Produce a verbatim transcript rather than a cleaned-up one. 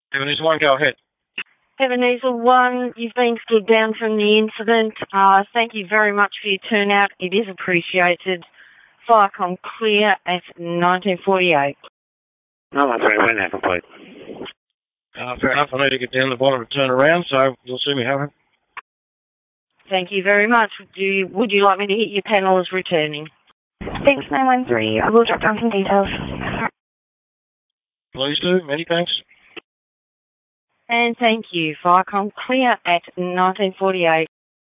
Ebenezer one, go ahead. Ebenezer one, you've been stood down from the incident. Uh, thank you very much for your turnout. It is appreciated. Viacom clear at nineteen forty-eight. No, I'm sorry, when that complete. Uh, fair enough, I need to get down the bottom and turn around, so you'll see me having. Thank you very much. Do you, would you like me to hit your panel as returning? Thanks, nine one three. I will drop down some details. Please do. Many thanks. And thank you. Viacom clear at nineteen forty-eight.